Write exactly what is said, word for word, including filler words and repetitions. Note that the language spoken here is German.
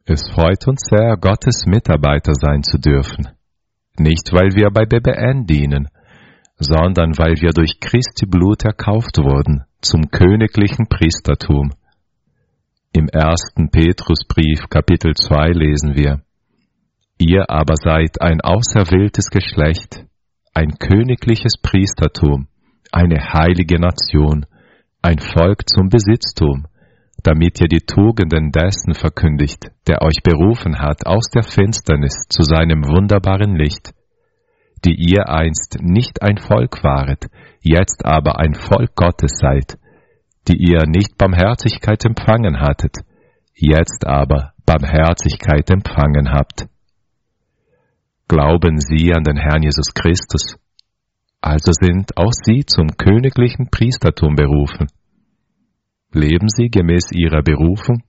Es freut uns sehr, Gottes Mitarbeiter sein zu dürfen. Nicht, weil wir bei B B N dienen, sondern weil wir durch Christi Blut erkauft wurden zum königlichen Priestertum. Im ersten Petrusbrief, Kapitel zwei, lesen wir: Ihr aber seid ein auserwähltes Geschlecht, ein königliches Priestertum, eine heilige Nation, ein Volk zum Besitztum, damit ihr die Tugenden dessen verkündigt, der euch berufen hat aus der Finsternis zu seinem wunderbaren Licht, die ihr einst nicht ein Volk waret, jetzt aber ein Volk Gottes seid, die ihr nicht Barmherzigkeit empfangen hattet, jetzt aber Barmherzigkeit empfangen habt. Glauben Sie an den Herrn Jesus Christus, also sind auch Sie zum königlichen Priestertum berufen. Leben Sie gemäß Ihrer Berufung